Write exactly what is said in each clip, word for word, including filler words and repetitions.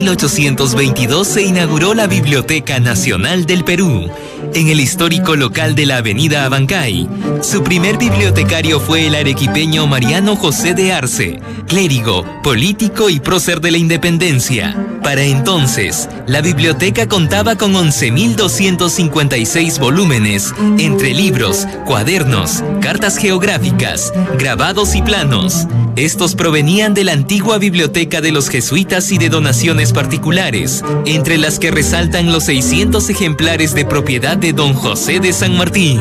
En mil ochocientos veintidós se inauguró la Biblioteca Nacional del Perú, en el histórico local de la avenida Abancay. Su primer bibliotecario fue el arequipeño Mariano José de Arce, clérigo, político y prócer de la independencia. Para entonces, la biblioteca contaba con once mil doscientos cincuenta y seis volúmenes, entre libros, cuadernos, cartas geográficas, grabados y planos. Estos provenían de la antigua biblioteca de los jesuitas y de donaciones particulares, entre las que resaltan los seiscientos ejemplares de propiedad de don José de San Martín.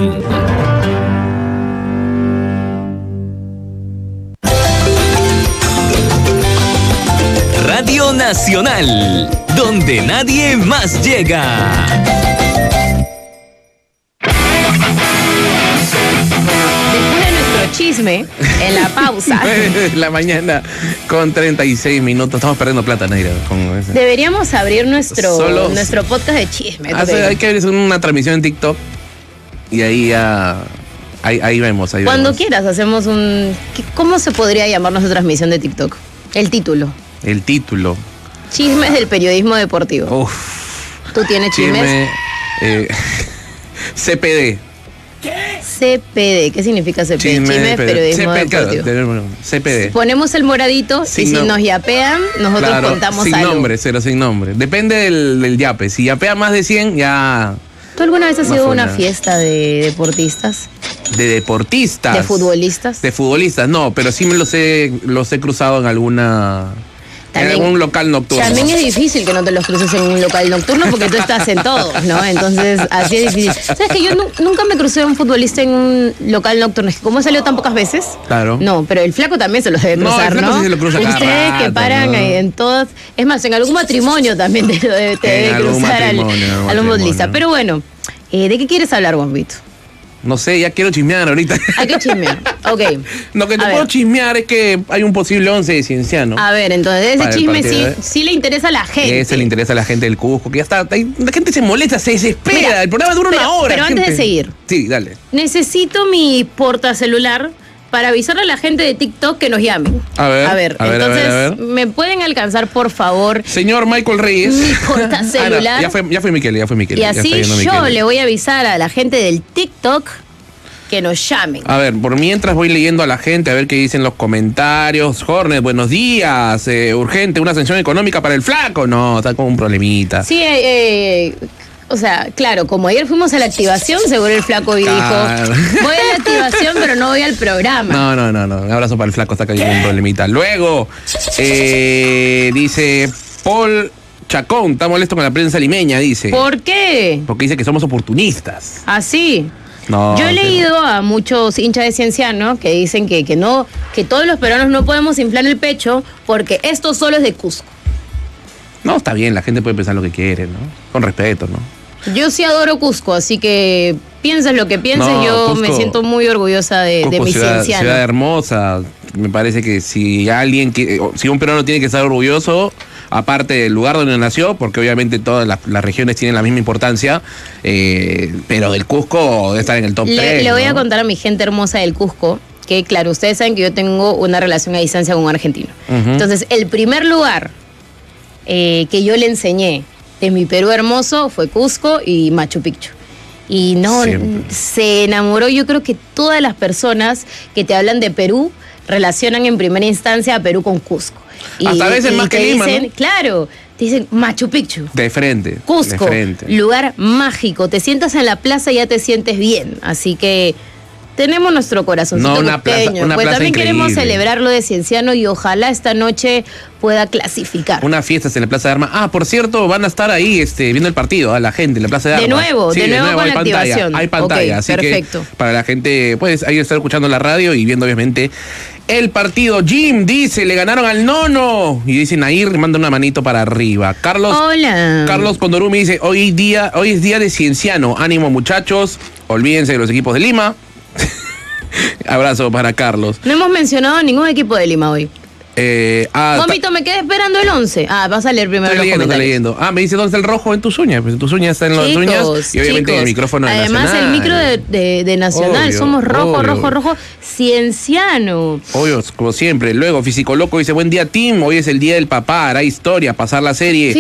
Radio Nacional, donde nadie más llega. Chisme en la pausa. La mañana con treinta y seis minutos. Estamos perdiendo plata, Neira. Con eso. Deberíamos abrir nuestro, Solo, nuestro podcast de chisme. Hace, hay que abrir una transmisión en TikTok y ahí ya. Ahí, ahí vemos. Ahí Cuando vemos. quieras, hacemos un. ¿Cómo se podría llamar nuestra transmisión de TikTok? El título. El título. Chismes del periodismo deportivo. Uf. ¿Tú tienes chismes? Chisme, eh, C P D. C P D, ¿qué significa C P D? Chisme, Chismes, periodismo C P D, deportivo. claro, C P D. Ponemos el moradito Sin y si no- nos yapean, nosotros Claro, contamos sin algo. nombre, cero sin nombre. Depende del, del yape. Si yapea más de cien, ya. ¿Tú alguna vez has Más ido a una fuera. fiesta de deportistas? De deportistas. ¿De futbolistas? De futbolistas, no, pero sí me los he, los he cruzado en alguna. También- en algún local nocturno. También es difícil que no te los cruces en un local nocturno porque tú estás en todos, ¿no? Entonces, así es difícil. ¿Sabes que yo nu- nunca me crucé a un futbolista en un local nocturno? Es que como he salido tan pocas veces. Claro. No, pero el flaco también se los debe No, el cruzar, ¿no? flaco sí se lo cruza cada Ustedes que rato, paran ¿no? ahí en todas. Es más, en algún matrimonio también te, lo debe- te En debe algún cruzar al, matrimonio, en algún al futbolista. matrimonio. Pero bueno, eh, ¿de qué quieres hablar, Bombito? No sé, ya quiero chismear ahorita. Hay que chismear. Ok. Lo que te A puedo ver. chismear es que hay un posible once de Cienciano. A ver, entonces ese Para el chisme sí, partido, ¿eh? sí le interesa a la gente. Ese le interesa a la gente del Cusco, que ya está. hay- la gente se molesta, se desespera. Mira, el programa dura pero- una hora. pero antes gente. de seguir. Sí, dale. Necesito mi portacelular para avisarle a la gente de TikTok que nos llamen. A ver, A ver, a ver, a entonces, ver, a ver. ¿me pueden alcanzar, por favor? Señor Michael Reyes. Mi portacelular. Ah, no, ya fue, ya fue Miquel, ya fue Miquel. Y ya está así yendo yo Miquel. le voy a avisar a la gente del TikTok que nos llamen. A ver, por mientras voy leyendo a la gente a ver qué dicen los comentarios. Hornet, buenos días. eh, urgente, una sanción económica para el flaco. No, está con un problemita. Sí, eh, eh, o sea, claro, como ayer fuimos a la activación, seguro el flaco y Claro. dijo, voy a la activación, pero no voy al programa. No, no, no, no. Un abrazo para el flaco, está cayendo un problemita. Luego, eh, dice Paul Chacón, está molesto con la prensa limeña, dice. ¿Por qué? Porque dice que somos oportunistas. Así. No, Yo he pero- leído a muchos hinchas de Cienciano que dicen que, que no, que todos los peruanos no podemos inflar el pecho porque esto solo es de Cusco. No, está bien, la gente puede pensar lo que quiere, ¿no? Con respeto, ¿no? Yo sí adoro Cusco, así que pienses lo que pienses, No, yo Cusco- me siento muy orgullosa de, de Cusco, mi ciudad, Cienciano. ciudad hermosa. Me parece que si alguien, que, o si un peruano tiene que estar orgulloso, aparte del lugar donde nació, porque obviamente todas las, las regiones tienen la misma importancia, eh, pero el Cusco debe estar en el top Le, tres. le voy a ¿no? contar a mi gente hermosa del Cusco que, claro, ustedes saben que yo tengo una relación a distancia con un argentino. Ujú. Entonces, el primer lugar eh, que yo le enseñé de mi Perú hermoso fue Cusco y Machu Picchu. Y no, Siempre. se enamoró. Yo creo que todas las personas que te hablan de Perú relacionan en primera instancia a Perú con Cusco. Hasta a veces más te que Lima, dicen, ¿no? Claro, te dicen Machu Picchu. De frente. Cusco, De frente. lugar mágico. Te sientas en la plaza y ya te sientes bien. Así que tenemos nuestro corazoncito No, una plaza- cusqueño. una Pues plaza también queremos increíble. celebrar lo de Cienciano y ojalá esta noche pueda clasificar. Una fiesta en la Plaza de Armas. Ah, por cierto, van a estar ahí este, viendo el partido, a la gente en la Plaza de De Armas. nuevo, de nuevo con hay la pantalla, activación. Hay pantalla, Ok, así perfecto. que para la gente, pues ahí estar escuchando la radio y viendo obviamente el partido. Jim dice, le ganaron al nono. Y dice Nair, manda una manito para arriba. Carlos, Hola. Carlos Condorumi dice, hoy día, hoy es día de Cienciano. Ánimo muchachos, olvídense de los equipos de Lima. Abrazo para Carlos. No hemos mencionado ningún equipo de Lima hoy. Eh, ah, Momito, me quedé esperando el once. Ah, vas a leer primero Estoy los leyendo, estoy comentarios. leyendo. Ah, me dice dónde está el rojo en tus uñas. Pues en tus uñas están las Chicos, uñas y obviamente chicos. el micrófono de Además, Nacional. el micro de, de, de Nacional. Obvio, Somos rojo, obvio. rojo, rojo. Cienciano. Obvio, como siempre. Luego, Físico Loco dice, buen día, team. Hoy es el día del papá. Hará historia, pasar la serie.